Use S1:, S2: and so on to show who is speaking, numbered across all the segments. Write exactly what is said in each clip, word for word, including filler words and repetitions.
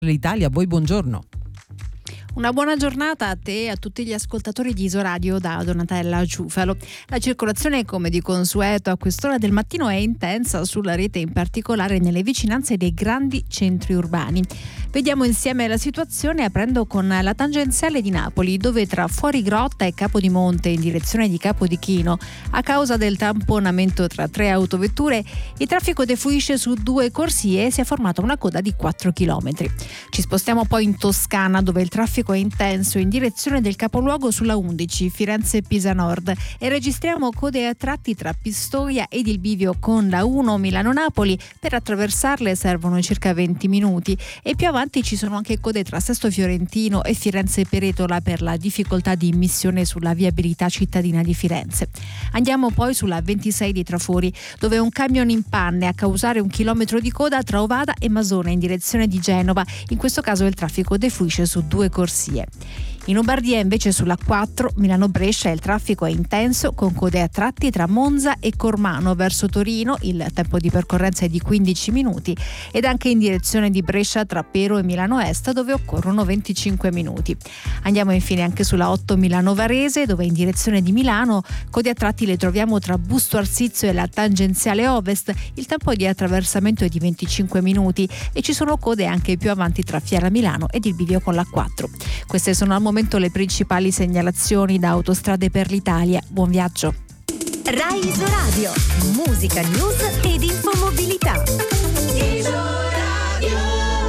S1: l'Italia, voi buongiorno.
S2: Una buona giornata a te e a tutti gli ascoltatori di Isoradio da Donatella Ciufalo. La circolazione, come di consueto a quest'ora del mattino, è intensa sulla rete, in particolare nelle vicinanze dei grandi centri urbani. Vediamo insieme la situazione aprendo con la tangenziale di Napoli, dove tra Fuorigrotta e Capodimonte in direzione di Capodichino, a causa del tamponamento tra tre autovetture, il traffico defluisce su due corsie e si è formata una coda di quattro chilometri. Ci spostiamo poi in Toscana, dove il traffico è intenso in direzione del capoluogo sulla undici Firenze-Pisa Nord e registriamo code a tratti tra Pistoia ed il bivio con la uno Milano-Napoli. Per attraversarle servono circa venti minuti e più avanti ci sono anche code tra Sesto Fiorentino e Firenze-Peretola per la difficoltà di immissione sulla viabilità cittadina di Firenze. Andiamo poi sulla ventisei di Trafori, dove un camion in panne a causare un chilometro di coda tra Ovada e Masone in direzione di Genova. In questo caso il traffico defluisce su due corsie. In Lombardia invece sulla quattro Milano-Brescia il traffico è intenso con code a tratti tra Monza e Cormano verso Torino, il tempo di percorrenza è di quindici minuti, ed anche in direzione di Brescia tra Pero e Milano Est, dove occorrono venticinque minuti. Andiamo infine anche sulla otto Milano-Varese, dove in direzione di Milano code a tratti le troviamo tra Busto Arsizio e la tangenziale Ovest, il tempo di attraversamento è di venticinque minuti e ci sono code anche più avanti tra Fiera Milano ed il bivio con la quattro. Queste sono al momento le principali segnalazioni da Autostrade per l'Italia. Buon viaggio.
S3: Rai Isoradio, musica, news ed infomobilità. Isoradio.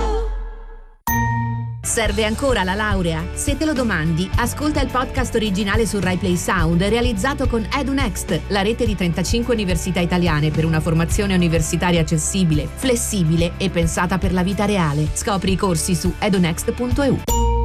S3: Serve ancora la laurea? Se te lo domandi, ascolta il podcast originale su Rai Play Sound realizzato con EduNext, la rete di trentacinque università italiane per una formazione universitaria accessibile, flessibile e pensata per la vita reale. Scopri i corsi su edunext punto e u.